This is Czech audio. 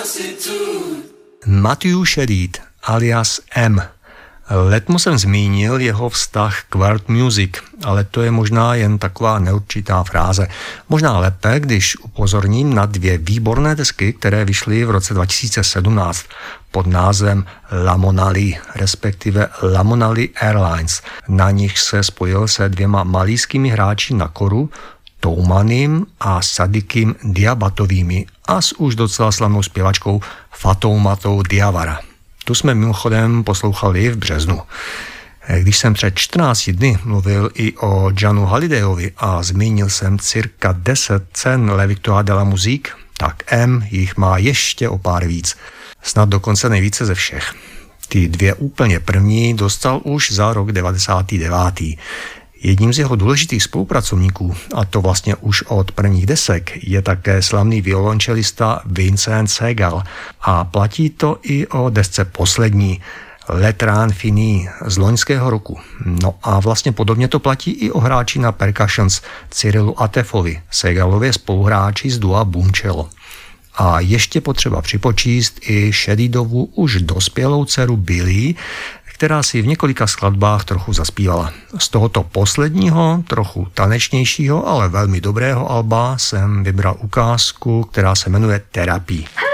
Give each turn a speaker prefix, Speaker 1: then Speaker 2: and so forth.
Speaker 1: Matthew Shedid alias M. Letmo jsem zmínil jeho vztah k world music, ale to je možná jen taková neurčitá fráze. Možná lépe, když upozorním na 2 výborné desky, které vyšly v roce 2017 pod názvem La Monali, respektive La Monali Airlines. Na nich se spojil se 2 malijskými hráči na koru, Toumanim a Sadikim Diabatovými a s už docela slavnou zpěvačkou Fatoumatou Diawara. Tu jsme mimochodem poslouchali v březnu. Když jsem před 14 dny mluvil i o Janu Halidayovi a zmínil jsem cirka 10 cen Le Victoire de la Musique, tak M jich má ještě o pár víc. Snad dokonce nejvíce ze všech. Ty 2 úplně první dostal už za rok 99. Jedním z jeho důležitých spolupracovníků, a to vlastně už od prvních desek, je také slavný violončelista Vincent Segal a platí to i o desce poslední Le Train Fini z loňského roku. No a vlastně podobně to platí i o hráči na percussions Cyrilu Atefovi, Segalově spoluhráči z dua Buncello. A ještě potřeba připočíst i Shedidovu už dospělou dceru Billy, která si v několika skladbách trochu zaspívala. Z tohoto posledního, trochu tanečnějšího, ale velmi dobrého alba jsem vybral ukázku, která se jmenuje Terapii.